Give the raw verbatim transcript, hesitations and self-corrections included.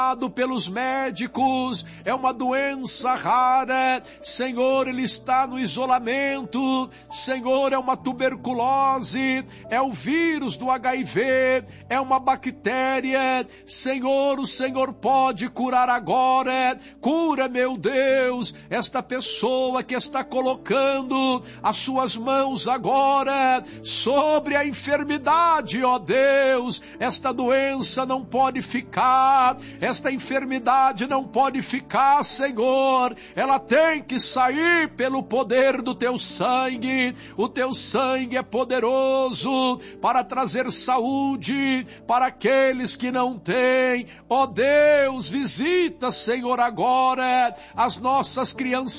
pelos médicos, é uma doença rara, Senhor, ele está no isolamento, Senhor, é uma tuberculose, é o vírus do H I V, é uma bactéria, Senhor, o Senhor pode curar agora, cura, meu Deus, esta pessoa que está colocando as suas mãos agora sobre a enfermidade, ó Deus, esta doença não pode ficar, esta enfermidade não pode ficar, Senhor, ela tem que sair pelo poder do teu sangue, o teu sangue é poderoso para trazer saúde para aqueles que não têm, ó Deus, visita, Senhor, agora as nossas crianças